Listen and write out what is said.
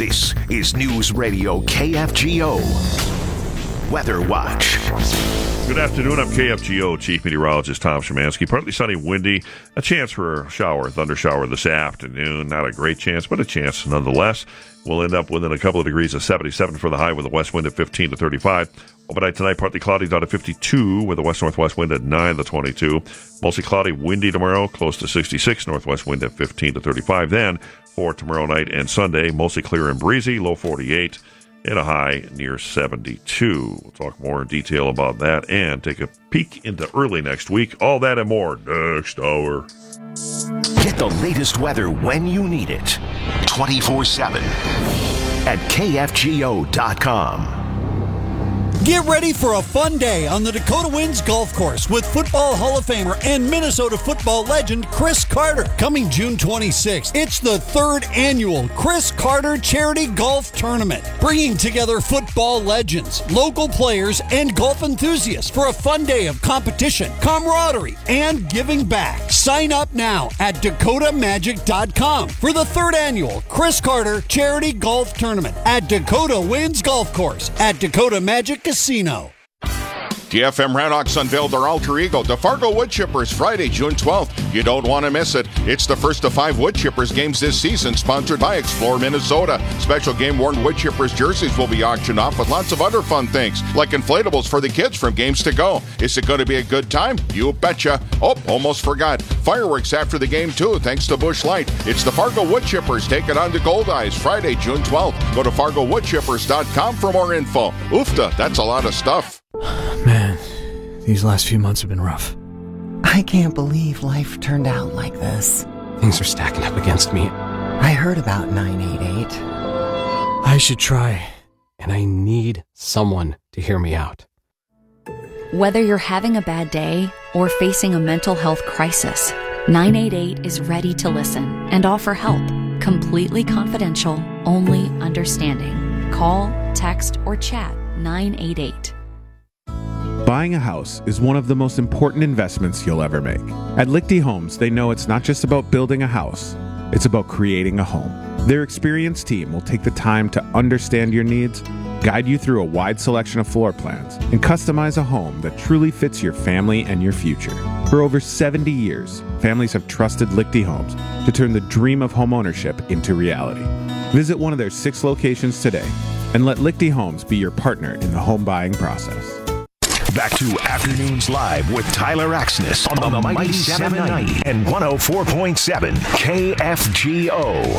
This is News Radio KFGO Weather Watch. Good afternoon. I'm KFGO Chief Meteorologist Tom Szymanski. Partly sunny, windy. A chance for a thunder shower this afternoon. Not a great chance, but a chance nonetheless. We'll end up within a couple of degrees of 77 for the high with a west wind at 15 to 35. Overnight tonight, partly cloudy down to 52 with a west-northwest wind at 9 to 22. Mostly cloudy, windy tomorrow, close to 66. Northwest wind at 15 to 35. Then for tomorrow night and Sunday, mostly clear and breezy, low 48. And a high near 72. We'll talk more in detail about that and take a peek into early next week. All that and more next hour. Get the latest weather when you need it. 24/7 at KFGO.com. Get ready for a fun day on the Dakota Winds Golf Course with Football Hall of Famer and Minnesota football legend Chris Carter. Coming June 26th, it's the third annual Chris Carter Charity Golf Tournament, bringing together football legends, local players, and golf enthusiasts for a fun day of competition, camaraderie, and giving back. Sign up now at DakotaMagic.com for the third annual Chris Carter Charity Golf Tournament at Dakota Winds Golf Course at Dakota Magic Casino. TFM Ranox unveiled their alter ego, the Fargo Wood Chippers, Friday, June 12th. You don't want to miss it. It's the first of 5 Wood Chippers games this season, sponsored by Explore Minnesota. Special game-worn Wood Chippers jerseys will be auctioned off with lots of other fun things, like inflatables for the kids from games to go. Is it going to be a good time? You betcha. Oh, almost forgot. Fireworks after the game, too, thanks to Busch Light. It's the Fargo Wood Chippers. Take it on to Gold Eyes, Friday, June 12th. Go to FargoWoodChippers.com for more info. Oofta, that's a lot of stuff. Man, these last few months have been rough. I can't believe life turned out like this. Things are stacking up against me. I heard about 988. I should try, and I need someone to hear me out. Whether you're having a bad day or facing a mental health crisis, 988 is ready to listen and offer help. Completely confidential, only understanding. Call, text, or chat 988. Buying a house is one of the most important investments you'll ever make. At Lichty Homes, they know it's not just about building a house, it's about creating a home. Their experienced team will take the time to understand your needs, guide you through a wide selection of floor plans, and customize a home that truly fits your family and your future. For over 70 years, families have trusted Lichty Homes to turn the dream of homeownership into reality. Visit one of their 6 locations today and let Lichty Homes be your partner in the home buying process. Back to Afternoons Live with Tyler Axness on the Mighty 790 and 104.7 KFGO.